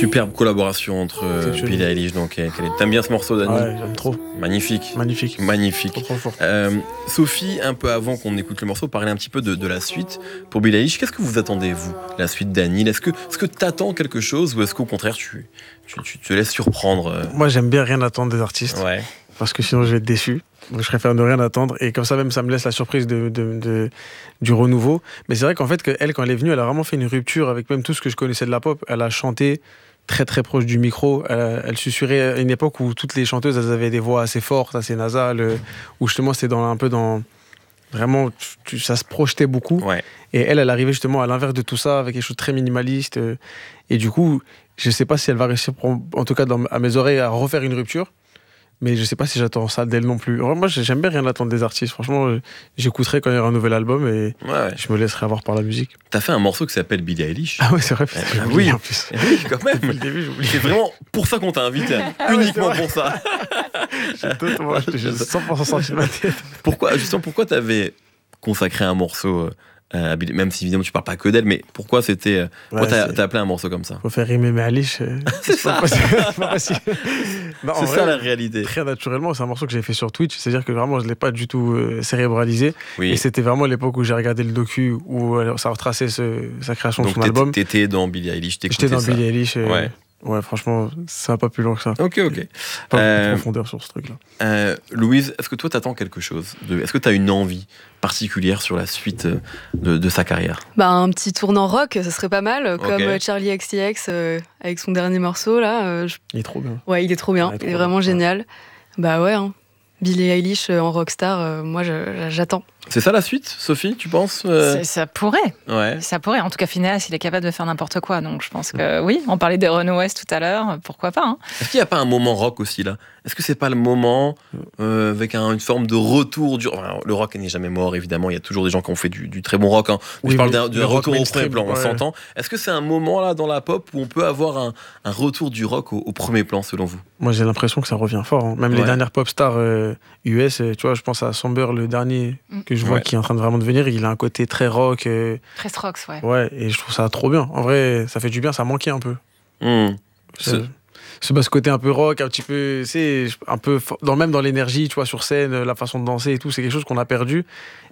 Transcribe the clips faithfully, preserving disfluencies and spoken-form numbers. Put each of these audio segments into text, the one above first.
Superbe collaboration entre euh, Billie Eilish. Donc, euh, t'aimes bien ce morceau, Dani? Ouais, j'aime trop. Magnifique. Magnifique. Magnifique. Trop, trop fort. Euh, Sophie, un peu avant qu'on écoute le morceau, parlait un petit peu de, de la suite pour Billie Eilish. Qu'est-ce que vous attendez, vous, la suite d'Annie? Est-ce que est-ce que t'attends quelque chose ou est-ce qu'au contraire tu, tu, tu te laisses surprendre euh... Moi, j'aime bien rien attendre des artistes. Ouais. Parce que sinon, je vais être déçu. Donc, je préfère ne rien attendre. Et comme ça, même, ça me laisse la surprise de, de, de, du renouveau. Mais c'est vrai qu'en fait, que elle, quand elle est venue, elle a vraiment fait une rupture avec même tout ce que je connaissais de la pop. Elle a chanté très, très proche du micro. Elle, elle susurrait à une époque où toutes les chanteuses, elles avaient des voix assez fortes, assez nasales, où justement, c'était dans, un peu dans... Vraiment, tu, ça se projetait beaucoup. Ouais. Et elle, elle arrivait justement à l'inverse de tout ça, avec quelque chose de très minimaliste. Et du coup, je ne sais pas si elle va réussir, en tout cas dans, à mes oreilles, à refaire une rupture. Mais je sais pas si j'attends ça d'elle non plus. Moi, j'aime bien rien attendre des artistes. Franchement, j'écouterai quand il y aura un nouvel album et ouais. je me laisserai avoir par la musique. T'as fait un morceau qui s'appelle Billie Eilish. Ah ouais, c'est vrai. Euh, oui, en plus. Oui, quand même. Depuis le début, j'oublie. C'est vraiment pour ça qu'on t'a invité. Ah uniquement ouais, pour ça. J'ai totalement, j'ai cent pour cent senti ma tête. Pourquoi, justement, pourquoi t'avais consacré un morceau Euh, même si évidemment tu parles pas que d'elle, mais pourquoi c'était euh, pourquoi ouais, t'as, t'as appelé un morceau comme ça? Faut faire rimer mes Alish. Euh, c'est, c'est ça. C'est pas facile. Non, c'est vrai, ça la réalité. Très naturellement, c'est un morceau que j'ai fait sur Twitch. C'est-à-dire que vraiment je l'ai pas du tout euh, cérébralisé. Oui. Et c'était vraiment l'époque où j'ai regardé le docu où euh, ça retraçait ce, sa création donc de son album. T'étais dans Billie Eilish, j'étais dans ça. Billie Eilish. Et... Ouais. Ouais, franchement, ça va pas plus loin que ça. Ok, ok. Pas euh, de profondeur sur ce truc-là. Euh, Louise, est-ce que toi, t'attends quelque chose de... Est-ce que t'as une envie particulière sur la suite de, de sa carrière? Bah, un petit tournant rock, ça serait pas mal, comme okay. Charli X C X euh, avec son dernier morceau, là. Euh, je... Il est trop bien. Ouais, il est trop bien. Ouais, il est, trop il est vraiment bien. génial. Ouais. Bah ouais, hein. Billie Eilish euh, en rockstar, euh, moi, je, j'attends. C'est ça la suite, Sophie, tu penses euh... Ça pourrait. Ouais. Ça pourrait. En tout cas, Phineas, il est capable de faire n'importe quoi. Donc, je pense que oui. On parlait des Run West tout à l'heure. Pourquoi pas, hein. Est-ce qu'il n'y a pas un moment rock aussi, là? Est-ce que c'est pas le moment euh, avec un, une forme de retour du... Enfin, le rock n'est jamais mort, évidemment. Il y a toujours des gens qui ont fait du, du très bon rock. Hein. Mais oui, je parle d'un, d'un retour au premier plan, on ouais. s'entend. Est-ce que c'est un moment, là, dans la pop, où on peut avoir un, un retour du rock au, au premier plan, selon vous? Moi, j'ai l'impression que ça revient fort. Hein. Même ouais. les dernières pop stars euh, U S, tu vois, je pense à Samber, le dernier que je vois ouais. qui est en train de vraiment de venir. Il a un côté très rock. Euh... Très strokes, ouais. Ouais, et je trouve ça trop bien. En vrai, ça fait du bien, ça manquait un peu. Mmh. Ce, ce, ce côté un peu rock, un petit peu, c'est un peu dans, même dans l'énergie, tu vois, sur scène, la façon de danser et tout, c'est quelque chose qu'on a perdu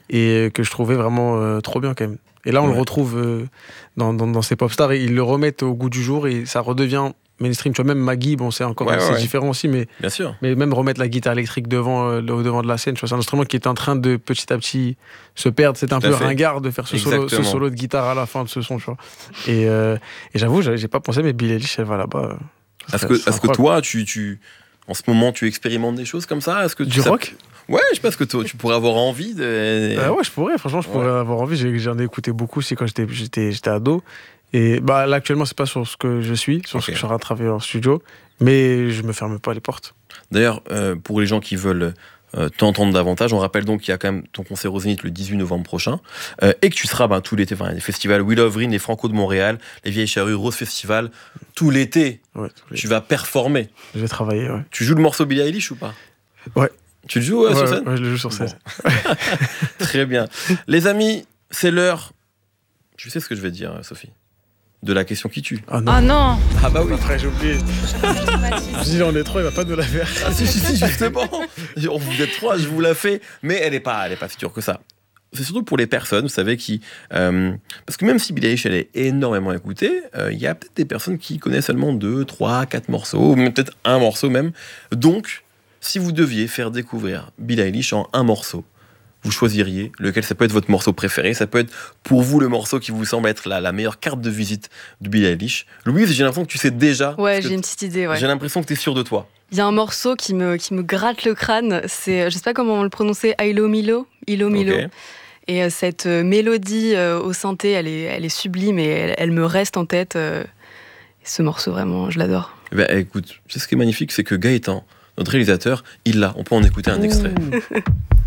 et que je trouvais vraiment euh, trop bien quand même. Et là, on ouais. le retrouve euh, dans, dans, dans ces pop stars et ils le remettent au goût du jour et ça redevient mainstream. Tu vois, même Maggie, bon, c'est encore ouais, c'est ouais. différent aussi, mais, bien sûr. mais même remettre la guitare électrique devant, euh, au devant de la scène, tu vois, c'est un instrument qui est en train de petit à petit se perdre. C'est un Tout peu ringard de faire ce solo, ce solo de guitare à la fin de ce son, tu vois. Et, euh, et j'avoue, j'ai pas pensé, mais Billie Eilish, elle va là-bas. Est-ce que, est-ce que toi, tu, tu, en ce moment, tu expérimentes des choses comme ça? Est-ce que tu, du ça, rock? Ouais, je pense que tu, tu pourrais avoir envie de. Euh, ouais, je pourrais, franchement, je pourrais ouais. avoir envie. J'ai, j'en ai écouté beaucoup aussi quand j'étais, j'étais, j'étais ado. Et bah, là, actuellement, c'est pas sur ce que je suis, sur okay. ce que je suis en train de travailler en studio, mais je me ferme pas les portes. D'ailleurs, euh, pour les gens qui veulent euh, t'entendre davantage, on rappelle donc qu'il y a quand même ton concert au Zénith le dix-huit novembre prochain, euh, et que tu seras ben, tout l'été, enfin, les festivals We Love Rin, les Franco de Montréal, les Vieilles Charrues, Rose Festival, tout l'été, ouais, tout l'été. Tu vas performer. Je vais travailler, ouais. Tu joues le morceau Billie Eilish ou pas? Ouais. Tu le joues euh, ouais, sur scène? Ouais, je le joue sur scène. Bon. Très bien. Les amis, c'est l'heure. Tu sais ce que je vais dire, Sophie? De la question qui tue. Ah non. Ah, non. Ah bah oui. Après, j'ai oublié. Je dis, on est trois, il va pas nous la faire. Ah si, si, si, justement. Vous êtes trois, je vous la fais. Mais elle est pas, elle est pas si dure que ça. C'est surtout pour les personnes, vous savez, qui... Euh, parce que même si Billie Eilish, elle est énormément écoutée, il euh, y a peut-être des personnes qui connaissent seulement deux, trois, quatre morceaux, ou même peut-être un morceau même. Donc, si vous deviez faire découvrir Billie Eilish en un morceau, vous choisiriez lequel? Ça peut être votre morceau préféré, ça peut être pour vous le morceau qui vous semble être la, la meilleure carte de visite de Billie Eilish. Louise, j'ai l'impression que tu sais déjà. Ouais, j'ai une petite idée. Ouais. J'ai l'impression que tu es sûre de toi. Il y a un morceau qui me, qui me gratte le crâne, c'est, je sais pas comment on le prononçait, Ilo Milo. Ilo Milo. Okay. Et euh, cette euh, mélodie euh, au synthé, elle est, elle est sublime et elle, elle me reste en tête. Euh, ce morceau, vraiment, je l'adore. Eh ben, écoute, ce qui est magnifique, c'est que Gaëtan, notre réalisateur, il l'a. On peut en écouter un extrait.